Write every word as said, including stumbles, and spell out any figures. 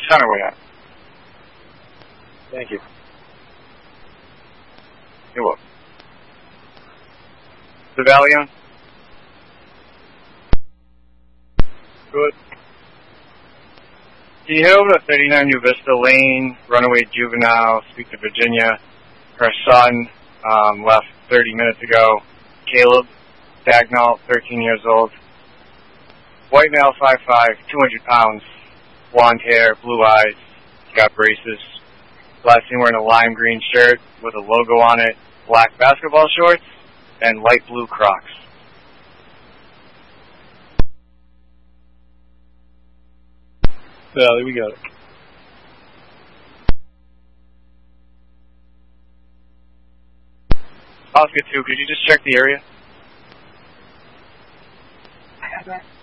Centerway at? Thank you. You're welcome. The Valium? Good. Can you head over to thirty-nine New Vista Lane, runaway juvenile, speak to Virginia. Her son um, left thirty minutes ago. Caleb Dagnall, thirteen years old. White male, five five, two hundred pounds. Blonde hair, blue eyes. Got braces. Last seen wearing a lime green shirt with a logo on it, black basketball shorts, and light blue Crocs. Valley, we got it. Oscar two, could you just check the area? I got that.